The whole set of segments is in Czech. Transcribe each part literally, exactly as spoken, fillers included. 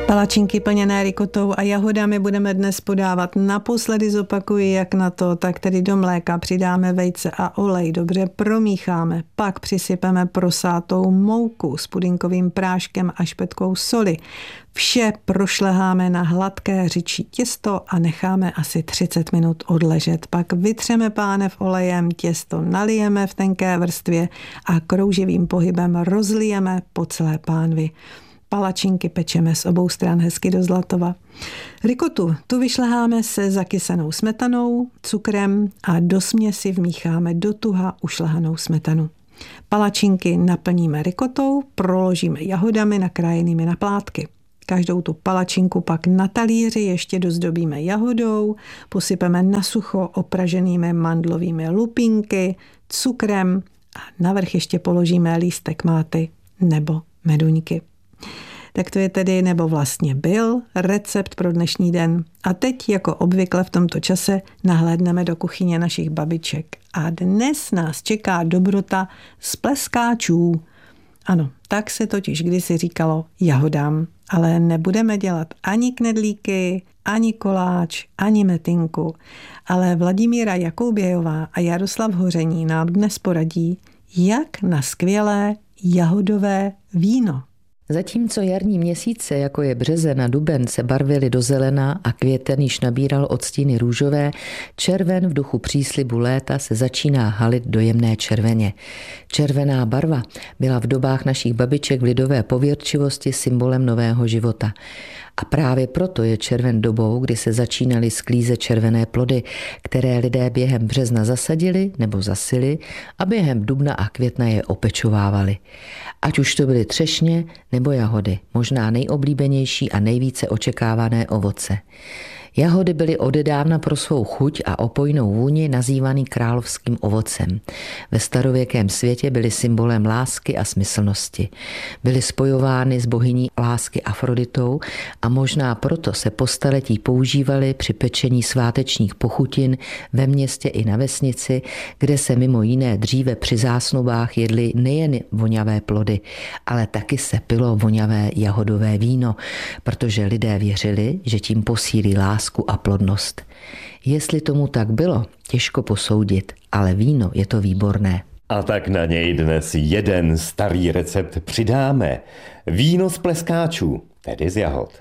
Palačinky plněné rikotou a jahodami budeme dnes podávat. Naposledy zopakuji, jak na to, tak tedy do mléka přidáme vejce a olej, dobře promícháme, pak přisypeme prosátou mouku s pudinkovým práškem a špetkou soli. Vše prošleháme na hladké řidčí těsto a necháme asi třicet minut odležet. Pak vytřeme pánev olejem, těsto nalijeme v tenké vrstvě a krouživým pohybem rozlijeme po celé pánvi. Palačinky pečeme z obou stran hezky do zlatova. Rikotu tu vyšleháme se zakysanou smetanou, cukrem a do směsi vmícháme do tuha ušlehanou smetanu. Palačinky naplníme rikotou, proložíme jahodami nakrájenými na plátky. Každou tu palačinku pak na talíři ještě dozdobíme jahodou, posypeme nasucho opraženými mandlovými lupínky, cukrem a navrch ještě položíme lístek máty nebo meduňky. Tak to je tedy, nebo vlastně byl, recept pro dnešní den. A teď, jako obvykle v tomto čase, nahlédneme do kuchyně našich babiček. A dnes nás čeká dobrota z pleskáčů. Ano, tak se totiž kdysi říkalo jahodám, ale nebudeme dělat ani knedlíky, ani koláč, ani metinku. Ale Vladimíra Jakoubějová a Jaroslav Hoření nám dnes poradí, jak na skvělé jahodové víno. Zatímco jarní měsíce, jako je březen a duben, se barvily do zelena a květen již nabíral odstíny růžové, červen v duchu příslibu léta se začíná halit do jemné červeně. Červená barva byla v dobách našich babiček v lidové pověrčivosti symbolem nového života. A právě proto je červen dobou, kdy se začínaly sklízet červené plody, které lidé během března zasadili nebo zasili a během dubna a května je opečovávali. Ať už to byly třešně nebo jahody, možná nejoblíbenější a nejvíce očekávané ovoce. Jahody byly odedávna pro svou chuť a opojnou vůni nazývaný královským ovocem. Ve starověkém světě byly symbolem lásky a smyslnosti. Byly spojovány s bohyní lásky Afroditou a možná proto se po staletí používaly při pečení svátečních pochutin ve městě i na vesnici, kde se mimo jiné dříve při zásnubách jedly nejen voňavé plody, ale taky se pilo voňavé jahodové víno, protože lidé věřili, že tím posílí lásku a plodnost. Jestli tomu tak bylo, těžko posoudit, ale víno je to výborné. A tak na něj dnes jeden starý recept přidáme. Víno z pleskáčů, tedy z jahod.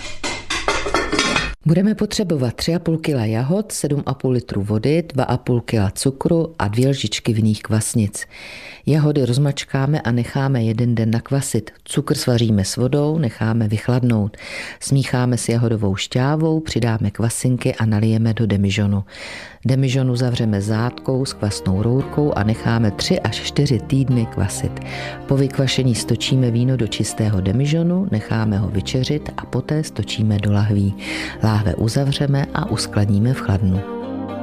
Budeme potřebovat tři a půl kila jahod, sedm a půl litru vody, dva a půl kila cukru a dvě lžičky vinných kvasnic. Jahody rozmačkáme a necháme jeden den nakvasit. Cukr svaříme s vodou, necháme vychladnout. Smícháme s jahodovou šťávou, přidáme kvasinky a nalijeme do demižonu. Demižonu zavřeme zátkou s kvasnou rourkou a necháme tři až čtyři týdny kvasit. Po vykvašení stočíme víno do čistého demižonu, necháme ho vyčeřit a poté stočíme do lahví. Láhve uzavřeme a uskladníme v chladnu.